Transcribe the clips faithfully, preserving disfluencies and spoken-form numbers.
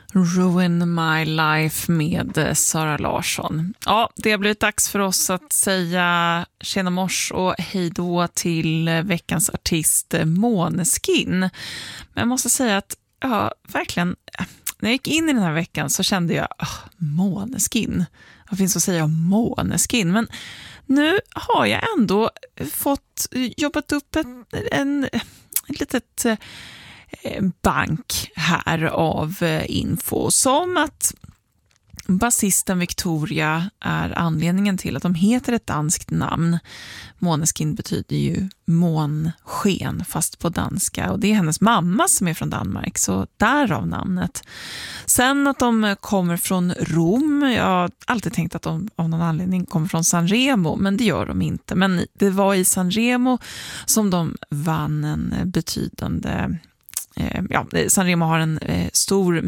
Ruin My Life med Sara Larsson. Ja, det har blivit dags för oss att säga tjena mors och hej då till veckans artist Måneskin. Men jag måste säga att, ja, verkligen, när jag gick in i den här veckan så kände jag, oh, Måneskin. Vad finns att säga om Måneskin? Men nu har jag ändå fått jobbat upp en, en, en litet bank här av info, som att basisten Victoria är anledningen till att de heter ett danskt namn. Måneskin betyder ju månsken fast på danska, och det är hennes mamma som är från Danmark, så därav namnet. Sen att de kommer från Rom, jag har alltid tänkt att de av någon anledning kommer från Sanremo, men det gör de inte. Men det var i Sanremo som de vann en betydande... Ja, Sanremo har en eh, stor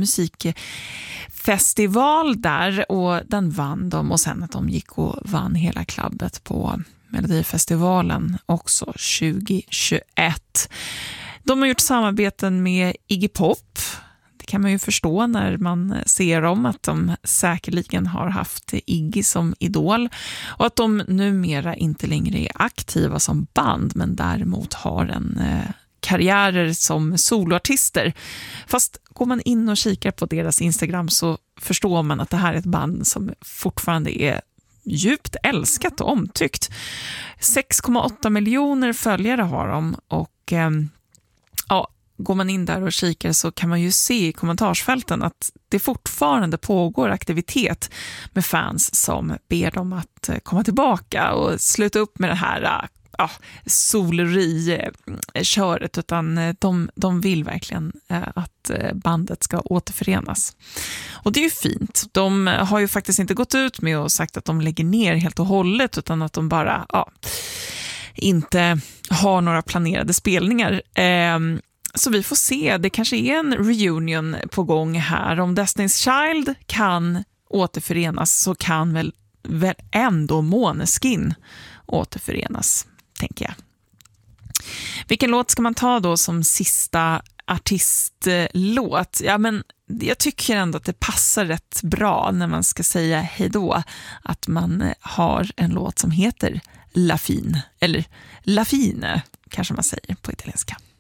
musikfestival där, och den vann de, och sen att de gick och vann hela klubbet på Melodifestivalen också tjugohundratjugoett. De har gjort samarbeten med Iggy Pop. Det kan man ju förstå när man ser dem, att de säkerligen har haft Iggy som idol, och att de numera inte längre är aktiva som band, men däremot har en eh, karriärer som soloartister. Fast går man in och kikar på deras Instagram så förstår man att det här är ett band som fortfarande är djupt älskat och omtyckt. sex komma åtta miljoner följare har de, och eh, ja, går man in där och kikar så kan man ju se i kommentarsfälten att det fortfarande pågår aktivitet med fans som ber dem att komma tillbaka och sluta upp med det här ja, soleri-köret, utan de, de vill verkligen att bandet ska återförenas. Och det är ju fint. De har ju faktiskt inte gått ut med och sagt att de lägger ner helt och hållet, utan att de bara ja, inte har några planerade spelningar. Så vi får se, det kanske är en reunion på gång här. Om Destiny's Child kan återförenas så kan väl, väl ändå Måneskin återförenas, tänker jag. Vilken låt ska man ta då som sista artistlåt? Ja, men jag tycker ändå att det passar rätt bra när man ska säga hej då, att man har en låt som heter La Fine, eller La Fine kanske man säger på italienska.